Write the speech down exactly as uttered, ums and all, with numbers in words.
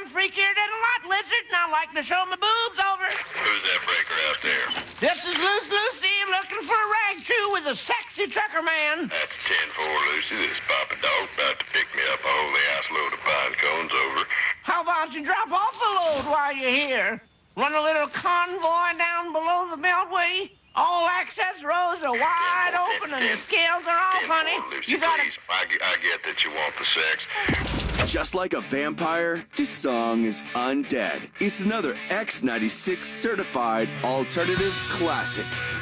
freakier than a lot lizard, and I like to show my boobs over. Who's that breaker out there? This is Loose Lucy looking for a rag chew with a sexy trucker man. That's ten four, Lucy. This is Papa Dog about to pick me up a whole ass load of pine cones over. How about you drop off a load while you're here? Run a little convoy down below the Beltway. All access roads are wide open and the scales are off, honey. Lucy, You gotta... please. I, I get that you want the sex. Just like a vampire, this song is undead. It's another X ninety-six certified alternative classic.